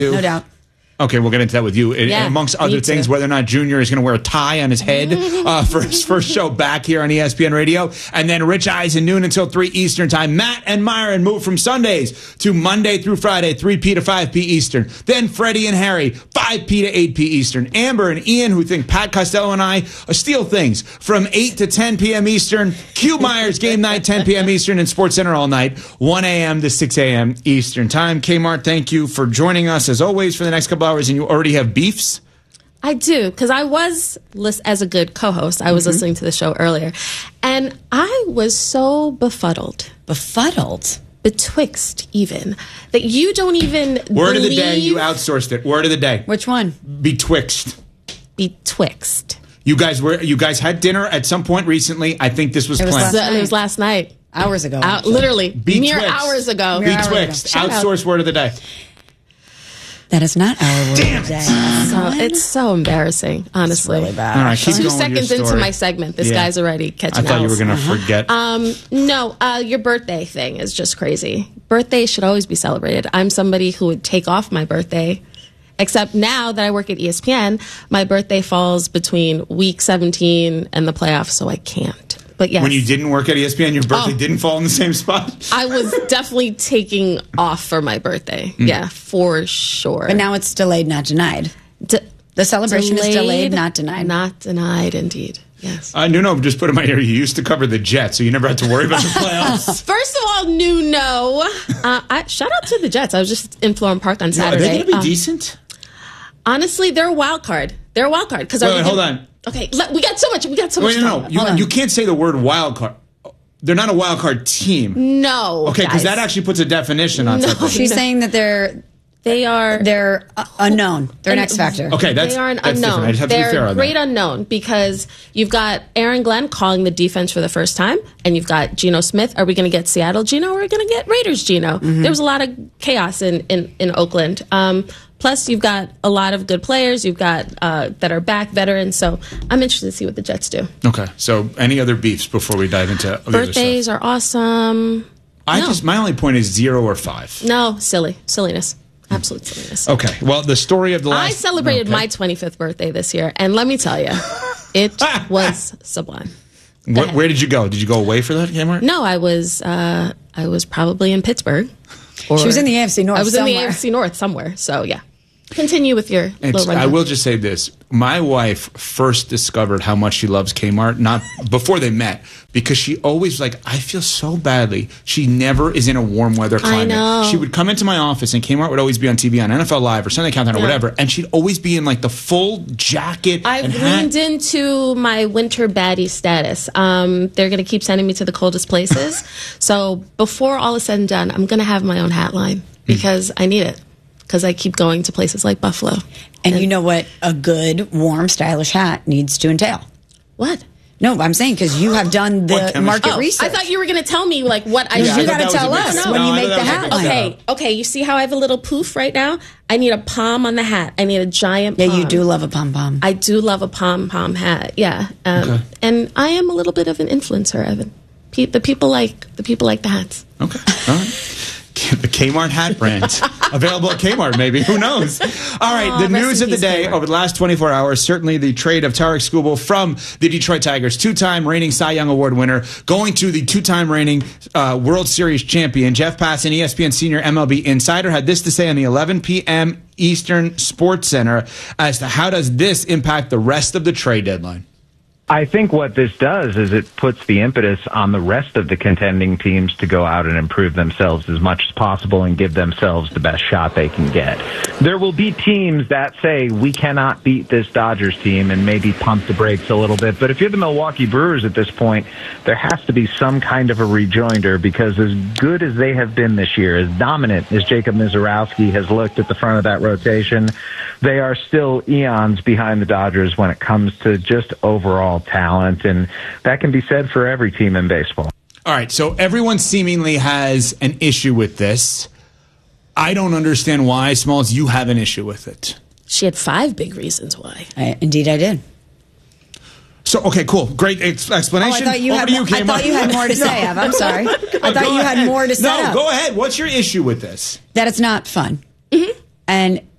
No doubt. Okay, we'll get into that with you. Yeah, amongst other things, whether or not Junior is going to wear a tie on his head for his first show back here on ESPN Radio. And then Rich Eisen, noon until 3 Eastern time. Matt and Myron move from Sundays to Monday through Friday, 3P to 5P Eastern. Then Freddie and Harry, 5P to 8P Eastern. Amber and Ian, who think Pat Costello and I steal things, from 8 to 10 p.m. Eastern. Q Myers, game night, 10 p.m. Eastern, and Sports Center all night, 1 a.m. to 6 a.m. Eastern time. Kmart, thank you for joining us, as always, for the next couple hours. And you already have beefs? I do, because I was, as a good co-host, I was listening to the show earlier, and I was so befuddled. Betwixt, even, that you don't even Word of the day, you outsourced it. Word of the day. Which one? Betwixt. You guys had dinner at some point recently. I think this was planned. It was last night. Hours ago. Literally. Betwixt. Mere hours ago. Betwixt. Outsourced word of the day. That is not our word of the day. It's so embarrassing, honestly. It's really bad. All right, keep 2 going seconds with your into story. my segment, this guy's already catching I thought you were L's. going to forget. No, your birthday thing is just crazy. Birthdays should always be celebrated. I'm somebody who would take off my birthday, except now that I work at ESPN, my birthday falls between week 17 and the playoffs, so I can't. But yes. When you didn't work at ESPN, your birthday didn't fall in the same spot? I was definitely taking off for my birthday. Yeah, for sure. But now it's delayed, not denied. The celebration is delayed, not denied. Not denied, indeed. Yes. Nuno just put in my ear, you used to cover the Jets, so you never had to worry about the playoffs. First of all, Nuno. Shout out to the Jets. I was just in Florham Park on Saturday. Are they going to be decent? Honestly, they're a wild card. They're a wild card. Wait, hold on. Okay, we got so much. We got so much. No. You can't say the word wild card. They're not a wild card team. No. Okay, because that actually puts a definition on something. She's saying that they're unknown. They're an X factor. Okay, they are an unknown. I just have to be fair They're on great that. unknown because you've got Aaron Glenn calling the defense for the first time, and you've got Geno Smith. Are we going to get Seattle Geno or are we going to get Raiders Geno? There was a lot of chaos in Oakland. Plus, you've got a lot of good players. You've got that are back, veterans. So I'm interested to see what the Jets do. Okay, so any other beefs before we dive into the other Birthdays stuff? are awesome. My only point is 0 or 5. No, silliness. Absolute silliness. Okay, well, the story of the last... I celebrated my 25th birthday this year, and let me tell you, it was sublime. Where did you go? Did you go away for that, Kmart? No, I was probably in Pittsburgh. She was in the AFC North. I was in the AFC North somewhere. So yeah, continue with your little rundown. I will just say this: my wife first discovered how much she loves Kmart not before they met, because she always like, I feel so badly. She never is in a warm weather climate. I know. She would come into my office, and Kmart would always be on TV on NFL Live or Sunday Countdown or whatever, and she'd always be in like the full jacket. I've and leaned into my winter baddie status. They're going to keep sending me to the coldest places. So before all is said and done, I'm going to have my own hat line because I need it. Because I keep going to places like Buffalo. And you know what a good, warm, stylish hat needs to entail? What? No, I'm saying because you have done the market research. I thought you were going to tell me like what I should. You got to tell us when you make the hat line. Okay. You see how I have a little poof right now? I need a pom on the hat. I need a giant pom. Yeah, you do love a pom-pom. I do love a pom-pom hat. Yeah. And I am a little bit of an influencer, Evan. The people like the hats. Okay. All right. The Kmart hat brand. Available at Kmart, maybe. Who knows? All right, the news of the day over the last 24 hours, certainly the trade of Tarek Skubal from the Detroit Tigers, 2-time reigning Cy Young Award winner, going to the 2-time reigning World Series champion. Jeff Passan, ESPN senior MLB insider, had this to say on the 11 p.m. Eastern Sports Center as to how does this impact the rest of the trade deadline. I think what this does is it puts the impetus on the rest of the contending teams to go out and improve themselves as much as possible and give themselves the best shot they can get. There will be teams that say, we cannot beat this Dodgers team, and maybe pump the brakes a little bit. But if you're the Milwaukee Brewers at this point, there has to be some kind of a rejoinder, because as good as they have been this year, as dominant as Jacob Mizorowski has looked at the front of that rotation, they are still eons behind the Dodgers when it comes to just overall talent, and that can be said for every team in baseball. All right, so everyone seemingly has an issue with this. I don't understand why, Smalls, you have an issue with it. She had 5 big reasons why. Indeed, I did. So, okay, cool. Great explanation. I thought you had more to say, Ev. I'm sorry. I thought you had more to say. No, go ahead. What's your issue with this? That it's not fun. Mm-hmm. And